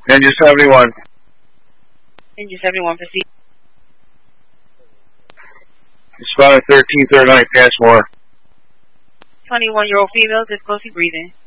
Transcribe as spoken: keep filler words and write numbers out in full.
Engine seventy-one. Engine seventy-one, proceed. Spotted thirteen thirty-nine, Passmore. twenty-one-year-old female, difficulty breathing.